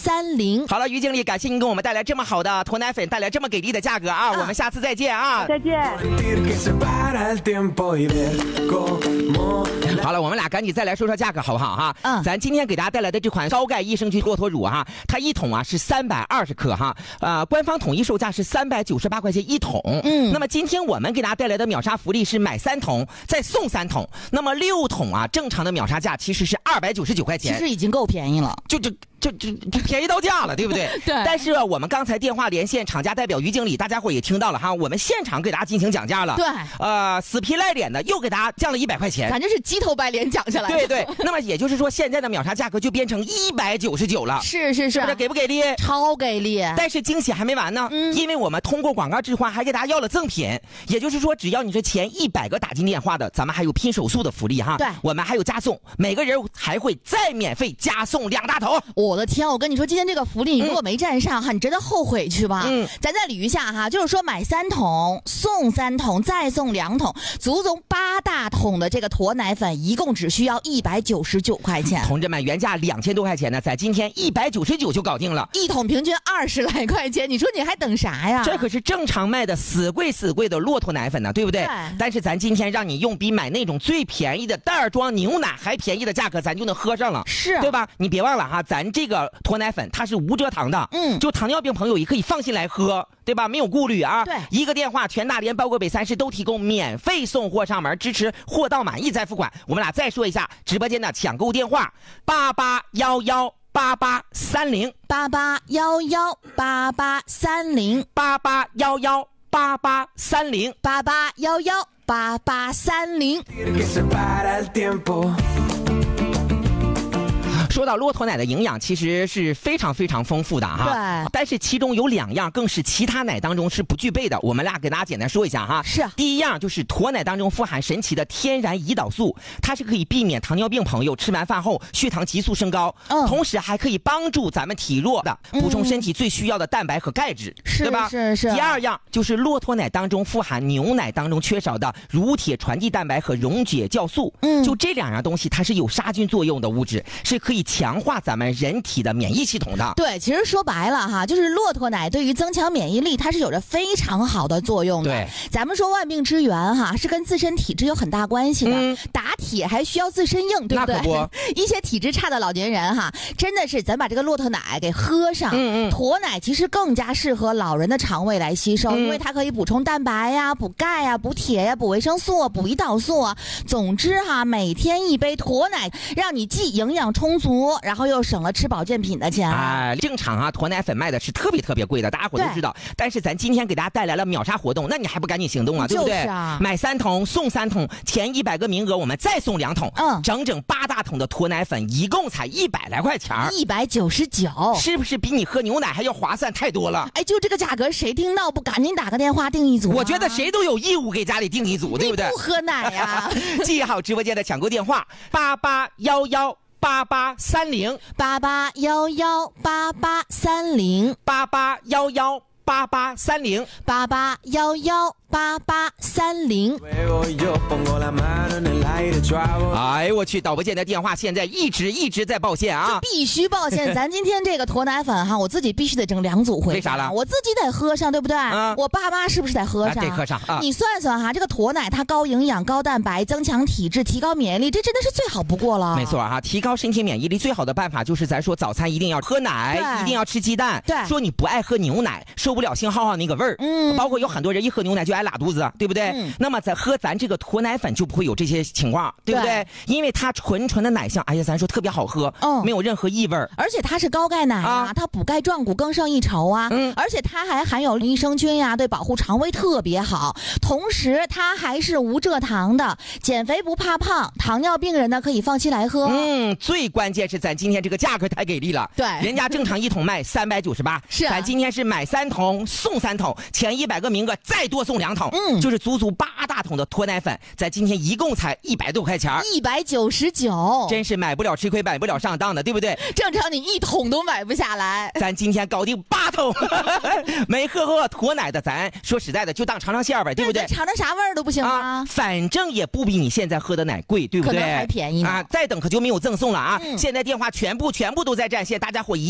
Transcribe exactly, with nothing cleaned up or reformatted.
三零。 好了，于经理，感谢您给我们带来这么好的鸵奶粉，带来这么给力的价格啊！啊我们下次再见啊！ 再见。 好了，我们俩赶紧再来说说价格好不好哈？ 嗯， 咱今天给大家带来的这款高钙益生菌骆驼乳哈，它一桶啊是三百二十克哈，呃，官方统一售价是三百九十八块钱一桶。嗯，那么今天我们给大家带来的秒杀福利是买三桶再送三桶，那么六桶啊，正常的秒杀价其实是二百九十九块钱， 其实已经够便宜了， 就就。就就就便宜到家了，对不对？ 对。 但是我们刚才电话连线厂家代表于经理，大家伙也听到了哈，我们现场给大家进行讲价了。 对。 呃，死皮赖脸的又给大家降了一百块钱， 反正是鸡头白脸讲下来。 对对。那么也就是说，现在的秒杀价格就变成一百九十九了。 是是是。 是不是给不给力？ 超给力。 但是惊喜还没完呢，嗯，因为我们通过广告置换还给大家要了赠品，也就是说，只要你是前一百个打进电话的，咱们还有拼手速的福利哈。 对。 我们还有加送，每个人还会再免费加送两大桶。 我的天，我跟你说。今天这个福利，你如果没占上哈、嗯，你真的后悔去吧。嗯，咱再捋一下哈，就是说买三桶送三桶，再送两桶，足足八大桶的这个鸵奶粉，一共只需要一百九十九块钱。 同志们，原价两千多块钱呢，在今天一百九十九就搞定了， 一桶平均二十来块钱，你说你还等啥呀？ 这可是正常卖的死贵死贵的骆驼奶粉呢，对不对？对。但是咱今天让你用比买那种最便宜的袋装牛奶还便宜的价格，咱就能喝上了， 是对吧？你别忘了哈，咱这个鸵奶粉。它是无蔗糖的，嗯，就糖尿病朋友也可以放心来喝，对吧？没有顾虑啊。 对， 一个电话，全大连包括北三市都提供免费送货上门，支持货到满意再付款。我们俩再说一下直播间的抢购电话：八八幺幺八八三零， 八八幺幺八八三零， 八八幺幺八八三零， 八八幺幺八八三零。 说到骆驼奶的营养，其实是非常非常丰富的哈。 对。 但是其中有两样更是其他奶当中是不具备的，我们俩给大家简单说一下哈。 是。 第一样就是驼奶当中富含神奇的天然胰岛素，它是可以避免糖尿病朋友吃完饭后血糖急速升高，嗯，同时还可以帮助咱们体弱的补充身体最需要的蛋白和钙质， 是、 对吧？ 是是。 第二样就是骆驼奶当中富含牛奶当中缺少的乳铁传递蛋白和溶解酵素，嗯，就这两样东西，它是有杀菌作用的物质，是可以强化咱们人体的免疫系统的。 对，其实说白了哈，就是骆驼奶对于增强免疫力，它是有着非常好的作用的。 对， 咱们说万病之源哈，是跟自身体质有很大关系的。嗯、打铁还需要自身硬，对不对？ 那可不。 一些体质差的老年人哈，真的是咱把这个骆驼奶给喝上。嗯嗯。驼奶其实更加适合老人的肠胃来吸收，嗯、因为它可以补充蛋白呀、补钙呀、补铁呀、补维生素、补胰岛素啊。总之哈，每天一杯驼奶，让你既营养充足，然后又省了吃保健品的钱。 哎，正常啊，驼奶粉卖的是特别特别贵的，大家伙都知道。但是咱今天给大家带来了秒杀活动，那你还不赶紧行动啊，对不对？ 就是啊， 买三桶送三桶，前一百个名额我们再送两桶，嗯，整整八大桶的驼奶粉，一共才一百来块钱， 一百九十九， 是不是比你喝牛奶还要划算太多了？ 哎，就这个价格，谁听到不赶紧打个电话订一组、啊？ 我觉得谁都有义务给家里订一组，对不对？ 不喝奶呀、啊！ 记好直播间的抢购电话：八八幺幺八八三零， 八八幺幺八八三零， 八八幺幺八八三零， 八八幺幺八八三零。 哎，我去，导播间的电话现在一直一直在报线啊！ 必须报线，咱今天这个驼奶粉哈，我自己必须得整两组回家。 为啥了？ 我自己得喝上，对不对？嗯、我爸妈是不是得喝上？ 啊、得喝上啊！ 你算算哈，这个驼奶它高营养、高蛋白，增强体质，提高免疫力，这真的是最好不过了。 没错哈、啊，提高身体免疫力最好的办法就是咱说早餐一定要喝奶，一定要吃鸡蛋。 对， 说你不爱喝牛奶，受不了信号号那个味儿。嗯，包括有很多人一喝牛奶就爱拉肚子，对不对？嗯、那么咱喝咱这个驼奶粉就不会有这些情况，对不对？对，因为它纯纯的奶香，哎呀，咱说特别好喝，嗯，没有任何异味， 而且它是高钙奶啊，啊它补钙壮骨，更胜一筹啊。嗯，而且它还含有益生菌呀、啊，对保护肠胃特别好。同时，它还是无蔗糖的，减肥不怕胖，糖尿病人呢可以放心来喝。 嗯，最关键是咱今天这个价格太给力了， 对， 人家正常一桶卖三百九十八， 是、啊， 咱今天是买三桶送三桶，前一百个名额再多送两桶，嗯，就是足足八大桶的驼奶粉，咱今天一共才一百多块钱， 一百九十九， 真是买不了吃亏，买不了上当的，对不对？ 正常你一桶都买不下来， 咱今天搞定八桶，没喝过驼奶的，咱说实在的就当尝尝馅呗，对不对？ 尝尝啥味儿都不行啊， 反正也不比你现在喝的奶贵，对不对？ 可能还便宜呢啊，再等可就没有赠送了啊！嗯、现在电话全部全部都在占线，大家伙一。